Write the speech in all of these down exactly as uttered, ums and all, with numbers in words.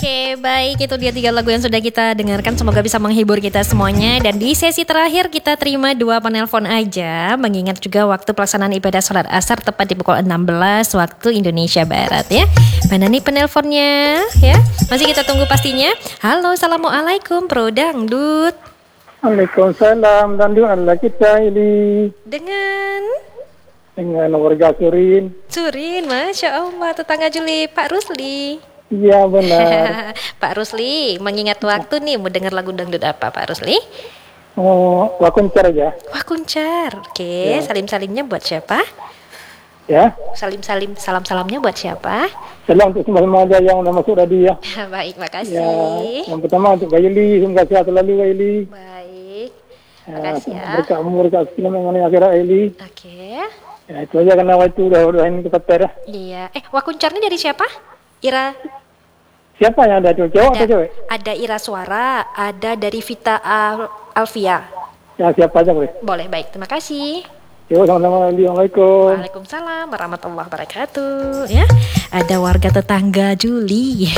Oke, baik, itu dia tiga lagu yang sudah kita dengarkan. Semoga bisa menghibur kita semuanya. Dan di sesi terakhir kita terima dua penelpon aja, mengingat juga waktu pelaksanaan ibadah sholat asar tepat di pukul enam belas waktu Indonesia Barat ya. Mana nih penelponnya ya? Masih kita tunggu pastinya. Halo, assalamualaikum Bro Dangdut. Waalaikumsalam, Dangdut adalah kita ini Dengan dengan warga Surin. Surin, Masya Allah, tetangga Juli, Pak Rusli. Iya benar. Pak Rusli, mengingat waktu nih, mau dengar lagu dangdut apa Pak Rusli? Oh, wakuncar aja. Wah kuncar, oke. Ya. Salim-salimnya buat siapa? Ya. Salim-salim, salam-salamnya buat siapa? Salam untuk semua remaja yang udah masuk radio. Baik, makasih. Ya. Yang pertama untuk Gaili, semoga sehat selalu Gaili. Baik, Ya, makasih ya. berkah umur, berkah segala mengenai akhirat Gaili. Oke. Ya itu aja karena waktu udah udah ini kita ter. Iya. Eh, wakuncar ini dari siapa? Ira. Siapa yang ada tuh, cowok atau Ada, cewek? ada Ira Suara, ada dari Vita Al- Alfia. Ya siapa aja boleh. Boleh, baik. Terima kasih. Yo sama-sama, Assalamualaikum. Waalaikumsalam warahmatullahi wabarakatuh. Ya, ada warga tetangga Juli.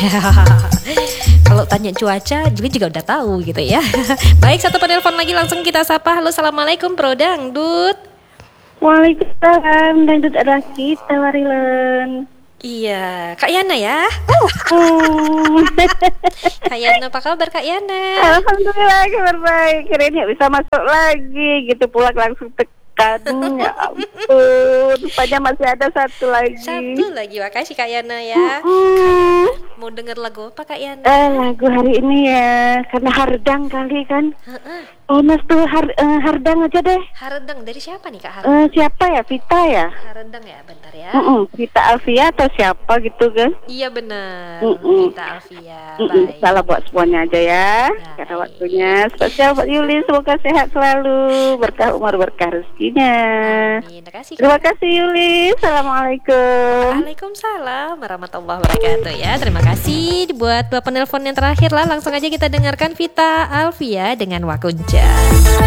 Kalau tanya cuaca, Juli juga udah tahu gitu ya. Baik, satu penelpon lagi langsung kita sapa. Halo, assalamualaikum Bro Dangdut. Waalaikumsalam, Dangdut adalah kita Warilen. Iya, Kak Yana ya. Hmm. Kak Yana, apa kabar Kak Yana? Alhamdulillah kabar baik. Kirain nggak bisa masuk lagi, gitu pulang langsung tekan. Ya ampun, rupanya masih ada satu lagi. Satu lagi, makasih Kak Yana ya. Hmm. Mau denger lagu apa Kak Yana? Eh, lagu hari ini ya, karena hardang kali kan. Heeh. Oh, mas tuh har, eh, hardang aja deh. Haredang dari siapa nih Kak Haredang? Eh, siapa ya? Vita ya? Haredang ya, bentar ya. Mm-mm, Vita Alfia atau siapa gitu kan? Iya benar. Mm-mm. Vita Alfia. Mm-mm, Baik. salah buat semuanya aja ya. Baik. Karena waktunya. Spesial buat Yuli, semoga sehat selalu, berkah umur, berkah rezekinya. Amin. Terima kasih. Terima kasih Yuli. Assalamualaikum. Waalaikumsalam warahmatullahi wabarakatuh ya. Terima kasih buat dua penelpon yang terakhir lah. Langsung aja kita dengarkan Vita Alfia dengan Wakunca.